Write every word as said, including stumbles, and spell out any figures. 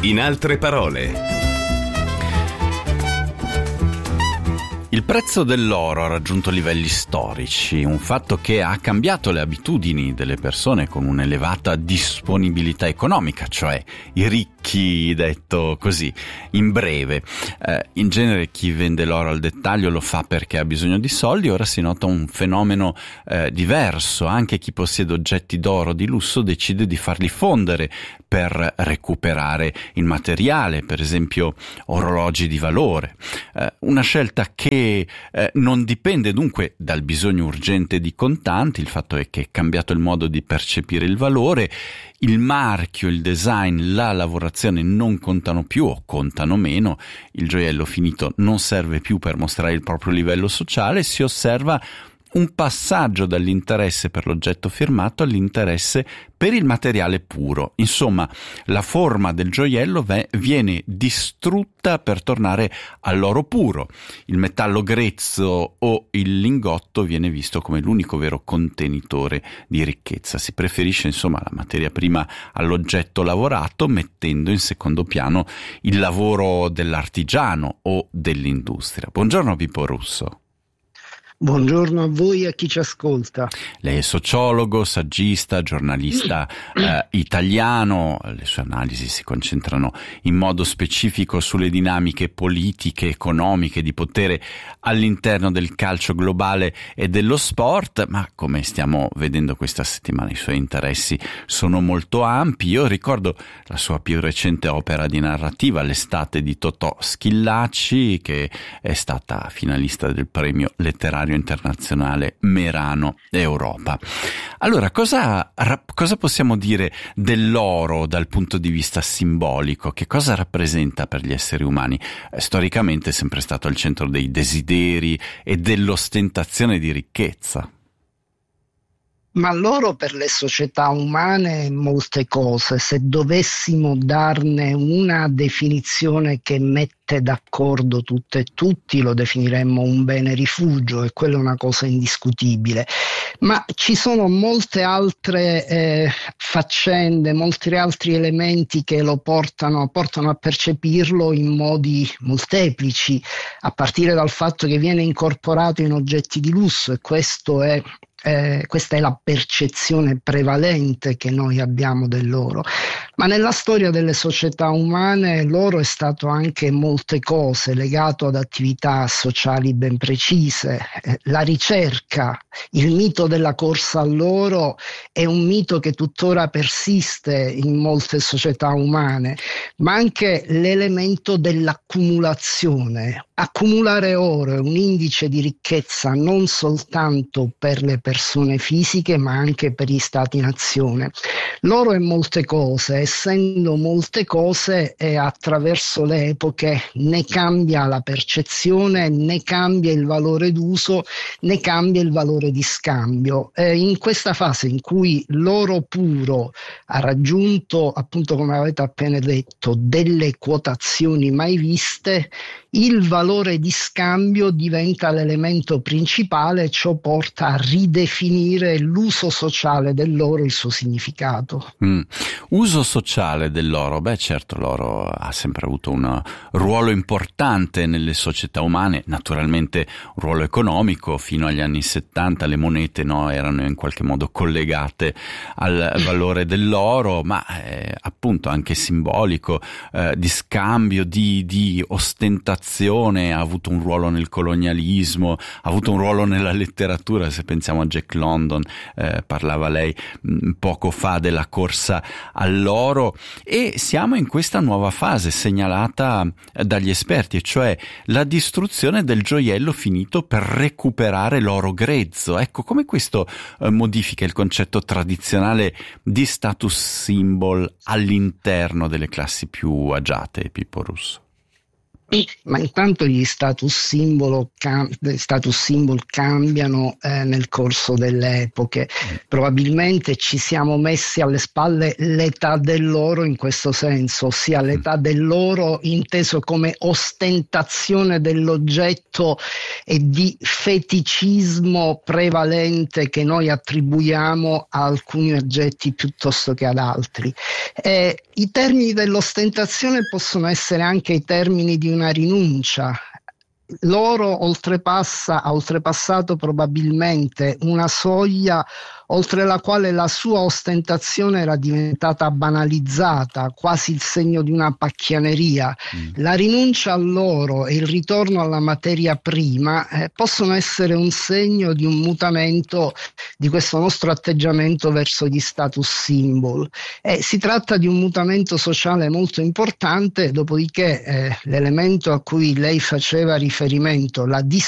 In altre parole. Il prezzo dell'oro ha raggiunto livelli storici, un fatto che ha cambiato le abitudini delle persone con un'elevata disponibilità economica, cioè i ricchi, detto così, in breve. Eh, in genere chi vende l'oro al dettaglio lo fa perché ha bisogno di soldi. Ora si nota un fenomeno eh, diverso: anche chi possiede oggetti d'oro di lusso decide di farli fondere per recuperare il materiale, per esempio orologi di valore. Eh, una scelta che Eh, non dipende dunque dal bisogno urgente di contanti. Il fatto è che è cambiato il modo di percepire il valore, il marchio, il design, la lavorazione non contano più o contano meno, il gioiello finito non serve più per mostrare il proprio livello sociale, si osserva un passaggio dall'interesse per l'oggetto firmato all'interesse per il materiale puro. Insomma, la forma del gioiello v- viene distrutta per tornare all'oro puro. Il metallo grezzo o il lingotto viene visto come l'unico vero contenitore di ricchezza. Si preferisce insomma la materia prima all'oggetto lavorato, mettendo in secondo piano il lavoro dell'artigiano o dell'industria. Buongiorno Pippo Russo. Buongiorno a voi e a chi ci ascolta. Lei è sociologo, saggista, giornalista eh, italiano. Le sue analisi si concentrano in modo specifico sulle dinamiche politiche, economiche, di potere all'interno del calcio globale e dello sport, ma come stiamo vedendo questa settimana i suoi interessi sono molto ampi. Io ricordo la sua più recente opera di narrativa, L'estate di Totò Schillaci, che è stata finalista del premio letterario internazionale Merano Europa. Allora, cosa, cosa possiamo dire dell'oro dal punto di vista simbolico? Che cosa rappresenta per gli esseri umani? Eh, storicamente è sempre stato al centro dei desideri e dell'ostentazione di ricchezza. Ma l'oro per le società umane è molte cose. Se dovessimo darne una definizione che mette d'accordo tutte e tutti, lo definiremmo un bene rifugio, e quella è una cosa indiscutibile. Ma ci sono molte altre eh, faccende, molti altri elementi che lo portano, portano a percepirlo in modi molteplici, a partire dal fatto che viene incorporato in oggetti di lusso, e questo è Eh, questa è la percezione prevalente che noi abbiamo dell'oro. Ma nella storia delle società umane l'oro è stato anche molte cose, legato ad attività sociali ben precise. Eh, la ricerca, il mito della corsa all'oro è un mito che tuttora persiste in molte società umane, ma anche l'elemento dell'accumulazione. Accumulare oro è un indice di ricchezza non soltanto per le persone fisiche, ma anche per gli stati-nazione. L'oro è molte cose, essendo molte cose, e attraverso le epoche ne cambia la percezione, ne cambia il valore d'uso, ne cambia il valore di scambio. E in questa fase in cui l'oro puro ha raggiunto, appunto come avete appena detto, delle quotazioni mai viste, il valore di scambio diventa l'elemento principale, e ciò porta a ridefinire l'uso sociale dell'oro e il suo significato. Mm. Uso sociale dell'oro? Beh, certo, l'oro ha sempre avuto un ruolo importante nelle società umane, naturalmente un ruolo economico. Fino agli anni settanta le monete no, erano in qualche modo collegate al valore dell'oro, ma eh, appunto anche simbolico, eh, di scambio, di, di ostentazione. Ha avuto un ruolo nel colonialismo, ha avuto un ruolo nella letteratura. Se pensiamo a Jack London, eh, parlava lei mh, poco fa della corsa all'oro, e siamo in questa nuova fase segnalata dagli esperti, e cioè la distruzione del gioiello finito per recuperare l'oro grezzo. Ecco, come questo eh, modifica il concetto tradizionale di status symbol all'interno delle classi più agiate, Pippo Russo? Ma intanto gli status symbol, cam- status symbol cambiano eh, nel corso delle epoche. Probabilmente ci siamo messi alle spalle l'età dell'oro in questo senso, ossia l'età dell'oro inteso come ostentazione dell'oggetto e di feticismo prevalente che noi attribuiamo a alcuni oggetti piuttosto che ad altri. Eh, i termini dell'ostentazione possono essere anche i termini di una rinuncia. L'oro oltrepassa, ha oltrepassato probabilmente una soglia oltre la quale la sua ostentazione era diventata banalizzata, quasi il segno di una pacchianeria. Mm. La rinuncia all'oro e il ritorno alla materia prima eh, possono essere un segno di un mutamento di questo nostro atteggiamento verso gli status symbol. Eh, si tratta di un mutamento sociale molto importante, dopodiché eh, l'elemento a cui lei faceva riferimento, la dis-